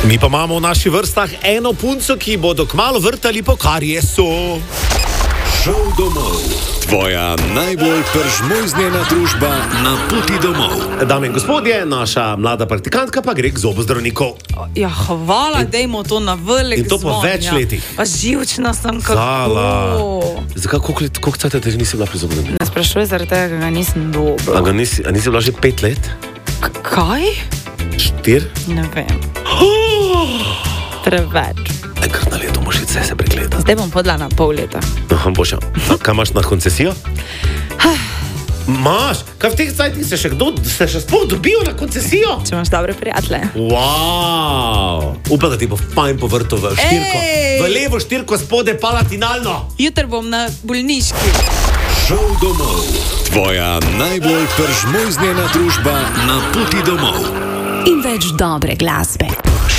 Mi pa imamo v naši vrstah eno punco, ki bodo kmalu vrtali po kariesu. Šel domov. Tvoja najbolj peržmojznjena družba na poti domov. Dame in gospodje, naša mlada praktikantka pa gre k zobozdravniku. Ja, hvala, dajmo to na velik In to po zvon, več letih. Pa živčna sem kako. Zala. Zakaj, koliko cajta te že nisi bila pri zobozdravniku? Ne sprašuj, zaradi tega, ker ga nisem dobra. A nisi bila že 5 let? Kaj? 4? Ne vem. Preveč. Enkrat na leto moš se pregledati. Zdaj bom podla na pol leta. Aha, boša. A kaj imaš na koncesijo? Maš? Kaj v teh cajtih se še sploh dobijo na koncesijo? Če imaš dobre prijatelje. Wow. Upam, da ti bo fajn povrto v štirko. Ej! V levo štirko, spode palatinalno. Jutri bom na bolniški. Šel domov. Tvoja najbolj peržmojznjena družba na poti domov. In več dobre glasbe.